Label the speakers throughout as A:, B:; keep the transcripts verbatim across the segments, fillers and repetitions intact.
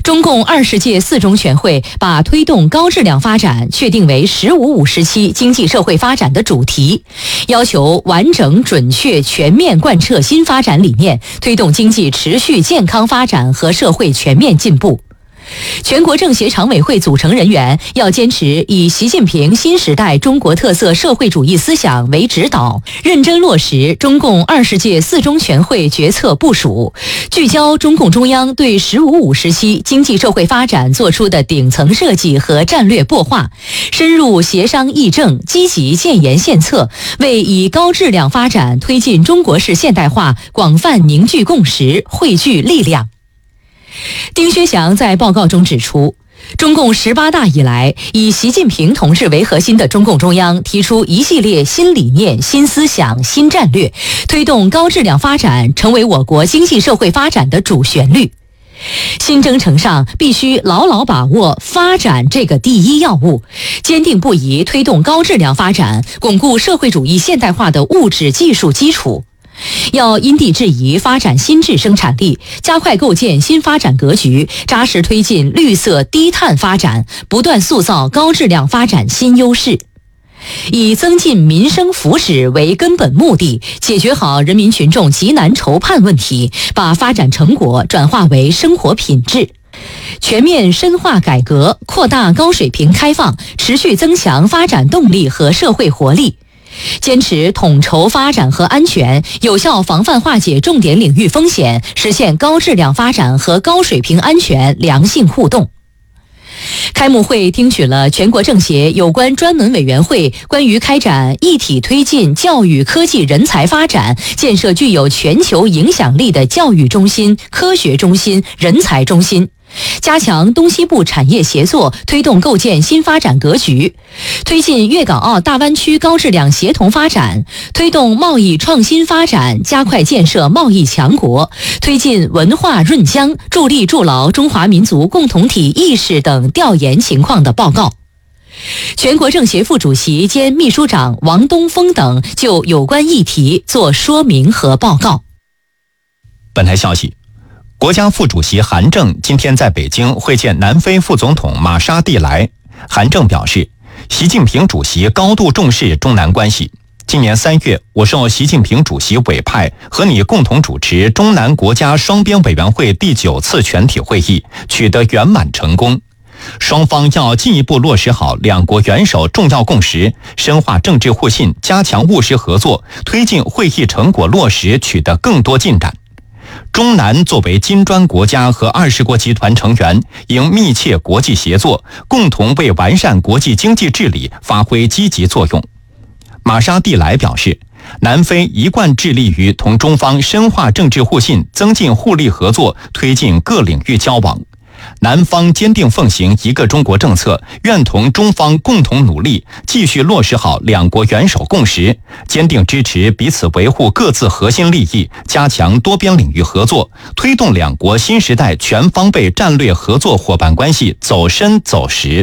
A: 中共二十届四中全会把推动高质量发展确定为“十五五”时期经济社会发展的主题，要求完整、准确、全面贯彻新发展理念，推动经济持续健康发展和社会全面进步。全国政协常委会组成人员要坚持以习近平新时代中国特色社会主义思想为指导，认真落实中共二十届四中全会决策部署，聚焦中共中央对“十五五”时期经济社会发展作出的顶层设计和战略擘画，深入协商议政，积极建言献策，为以高质量发展推进中国式现代化广泛凝聚共识、汇聚力量。丁薛祥在报告中指出，中共十八大以来，以习近平同志为核心的中共中央提出一系列新理念、新思想、新战略，推动高质量发展成为我国经济社会发展的主旋律。新征程上必须牢牢把握发展这个第一要务，坚定不移推动高质量发展，巩固社会主义现代化的物质技术基础。要因地制宜发展新质生产力，加快构建新发展格局，扎实推进绿色低碳发展，不断塑造高质量发展新优势。以增进民生福祉为根本目的，解决好人民群众急难愁盼问题，把发展成果转化为生活品质。全面深化改革，扩大高水平开放，持续增强发展动力和社会活力。坚持统筹发展和安全，有效防范化解重点领域风险，实现高质量发展和高水平安全良性互动。开幕会听取了全国政协有关专门委员会关于开展一体推进教育科技人才发展，建设具有全球影响力的教育中心、科学中心、人才中心，加强东西部产业协作，推动构建新发展格局，推进粤港澳大湾区高质量协同发展，推动贸易创新发展，加快建设贸易强国，推进文化润疆，助力筑牢中华民族共同体意识等调研情况的报告。全国政协副主席兼秘书长王东峰等就有关议题作说明和报告。
B: 本台消息，国家副主席韩正今天在北京会见南非副总统马沙蒂莱。韩正表示，习近平主席高度重视中南关系。今年三月，我受习近平主席委派，和你共同主持中南国家双边委员会第九次全体会议，取得圆满成功。双方要进一步落实好两国元首重要共识，深化政治互信，加强务实合作，推进会议成果落实取得更多进展。中南作为金砖国家和二十国集团成员，应密切国际协作，共同为完善国际经济治理发挥积极作用。马沙蒂莱表示，南非一贯致力于同中方深化政治互信，增进互利合作，推进各领域交往。南方坚定奉行一个中国政策，愿同中方共同努力，继续落实好两国元首共识，坚定支持彼此维护各自核心利益，加强多边领域合作，推动两国新时代全方位战略合作伙伴关系走深走实。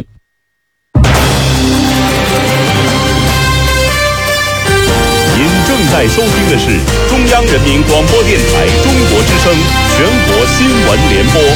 C: 您正在收听的是中央人民广播电台中国之声全国新闻联播。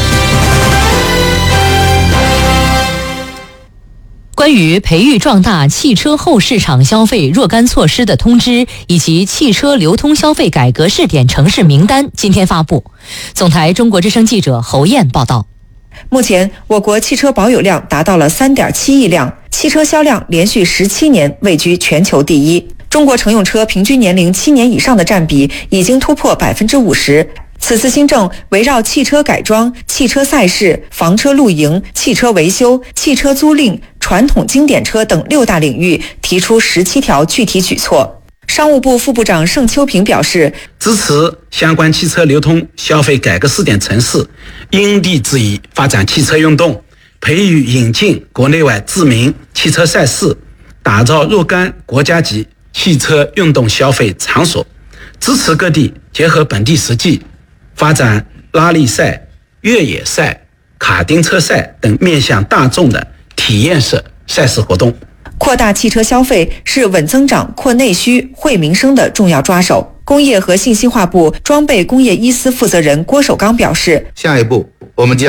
A: 关于培育壮大汽车后市场消费若干措施的通知以及汽车流通消费改革试点城市名单今天发布。总台中国之声记者侯燕报道。
D: 目前，我国汽车保有量达到了 三点七亿辆，汽车销量连续十七年位居全球第一。中国乘用车平均年龄七年以上的占比已经突破 百分之五十。此次新政围绕汽车改装、汽车赛事、房车露营、汽车维修、汽车租赁、传统经典车等六大领域提出十七条具体举措。商务部副部长盛秋平表示，
E: 支持相关汽车流通消费改革试点城市因地制宜发展汽车运动，培育引进国内外知名汽车赛事，打造若干国家级汽车运动消费场所，支持各地结合本地实际，发展拉力赛、越野赛、卡丁车赛等面向大众的体验式赛事活动。
D: 扩大汽车消费是稳增长、扩内需、惠民生的重要抓手。工业和信息化部装备工业一司负责人郭守刚表示，
F: 下一步我们将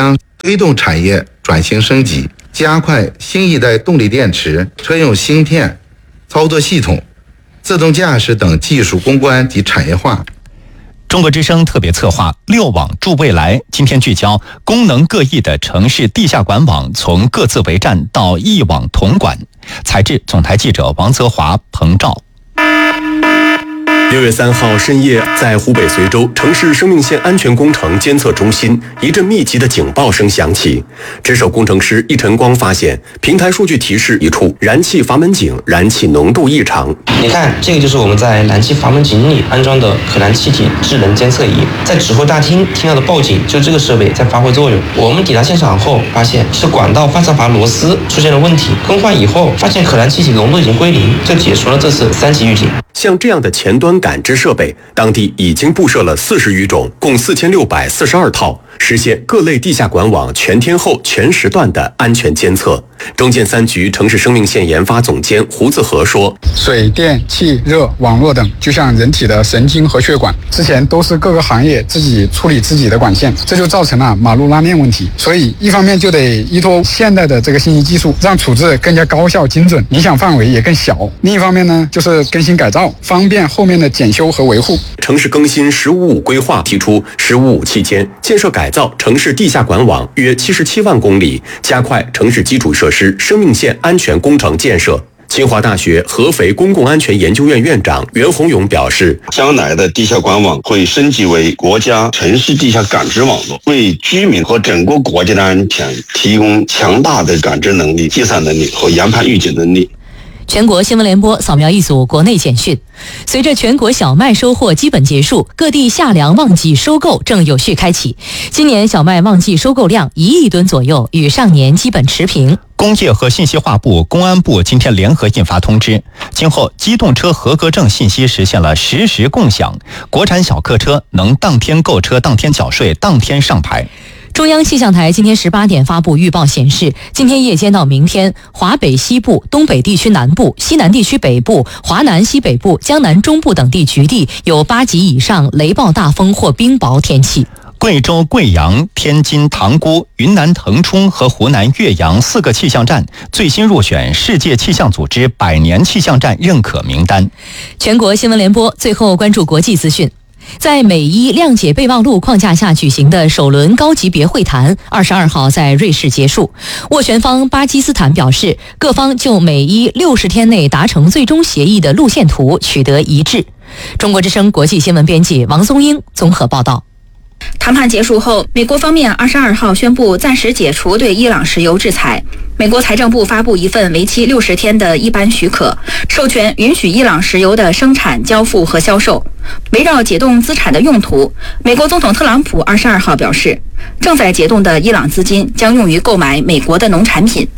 F: 推动产业转型升级，加快新一代动力电池、车用芯片、操作系统、自动驾驶等技术攻关及产业化。
B: 中国之声特别策划六网助未来，今天聚焦功能各异的城市地下管网从各自为战到一网统管。采制总台记者王泽华、彭照。
G: 六月三号深夜，在湖北随州城市生命线安全工程监测中心，一阵密集的警报声响起。值守工程师易晨光发现，平台数据提示一处燃气阀门井燃气浓度异常。
H: 你看，这个就是我们在燃气阀门井里安装的可燃气体智能监测仪，在指挥大厅听到的报警，就这个设备在发挥作用。我们抵达现场后，发现是管道发射阀螺丝出现了问题，更换以后发现可燃气体浓度已经归零，就解除了这次三级预警。
G: 像这样的前端感知设备，当地已经布设了四十余种，共四千六百四十二套，实现各类地下管网全天候、全时段的安全监测。中建三局城市生命线研发总监胡子和说：“
I: 水电气热网络等，就像人体的神经和血管，之前都是各个行业自己处理自己的管线，这就造成了马路拉面问题。所以一方面就得依托现代的这个信息技术，让处置更加高效精准，影响范围也更小。另一方面呢，就是更新改造，方便后面的检修和维护。”
G: 城市更新“十五五”规划提出，“十五五”期间建设改造城市地下管网约七十七万公里，加快城市基础设施生命线安全工程建设。清华大学合肥公共安全研究院院长袁宏勇表示，
J: 将来的地下管网会升级为国家城市地下感知网络，为居民和整个国家的安全提供强大的感知能力、计算能力和研判预警能力。
A: 全国新闻联播扫描一组国内简讯。随着全国小麦收获基本结束，各地夏粮旺季收购正有序开启。今年小麦旺季收购量一亿吨左右，与上年基本持平。
B: 工业和信息化部、公安部今天联合印发通知，今后机动车合格证信息实现了实时共享，国产小客车能当天购车、当天缴税、当天上牌。
A: 中央气象台今天十八点发布预报显示，今天夜间到明天，华北西部、东北地区南部、西南地区北部、华南西北部、江南中部等地局地有八级以上雷暴大风或冰雹天气。
B: 贵州贵阳、天津塘沽、云南腾冲和湖南岳阳四个气象站最新入选世界气象组织百年气象站认可名单。
A: 全国新闻联播最后关注国际资讯。在美伊谅解备忘录框架下举行的首轮高级别会谈，二十二号在瑞士结束。斡旋方巴基斯坦表示，各方就美伊六十天内达成最终协议的路线图取得一致。中国之声国际新闻编辑王松英综合报道。
K: 谈判结束后，美国方面二十二号宣布暂时解除对伊朗石油制裁。美国财政部发布一份为期六十天的一般许可，授权允许伊朗石油的生产、交付和销售。围绕解冻资产的用途，美国总统特朗普二十二号表示，正在解冻的伊朗资金将用于购买美国的农产品。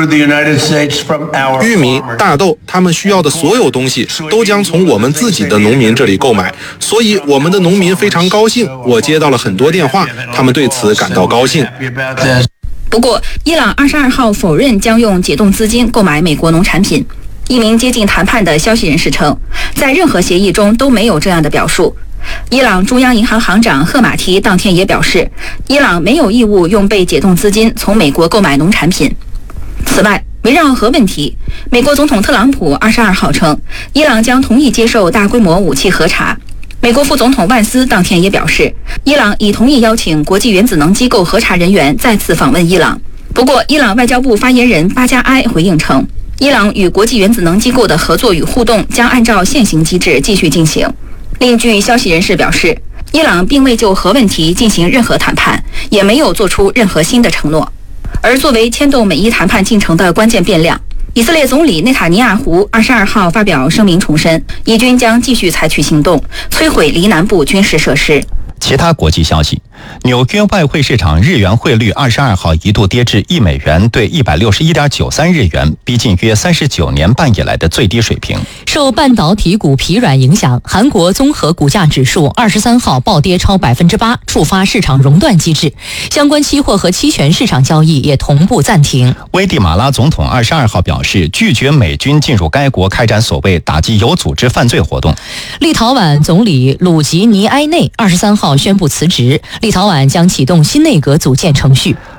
L: 玉米、大豆，他们需要的所有东西都将从我们自己的农民这里购买，所以我们的农民非常高兴。我接到了很多电话，他们对此感到高兴。
K: 不过，伊朗二十二号否认将用解冻资金购买美国农产品。一名接近谈判的消息人士称，在任何协议中都没有这样的表述。伊朗中央银行行长赫马提当天也表示，伊朗没有义务用被解冻资金从美国购买农产品。此外，围绕核问题，美国总统特朗普二十二号称，伊朗将同意接受大规模武器核查。美国副总统万斯当天也表示，伊朗已同意邀请国际原子能机构核查人员再次访问伊朗。不过，伊朗外交部发言人巴加埃回应称，伊朗与国际原子能机构的合作与互动将按照现行机制继续进行。另据消息人士表示，伊朗并未就核问题进行任何谈判，也没有做出任何新的承诺。而作为牵动美伊谈判进程的关键变量，以色列总理内塔尼亚胡二十二号发表声明重申，以军将继续采取行动，摧毁离南部军事设施。
B: 其他国际消息，纽约外汇市场日元汇率二十二号一度跌至一美元兑一百六十一点九三日元，逼近约三十九年半以来的最低水平。
A: 受半导体股疲软影响，韩国综合股价指数二十三号暴跌超百分之八，触发市场熔断机制，相关期货和期权市场交易也同步暂停。
B: 危地马拉总统二十二号表示，拒绝美军进入该国开展所谓打击有组织犯罪活动。
A: 立陶宛总理鲁吉尼埃内二十三号宣布辞职，立陶宛将启动新内阁组建程序。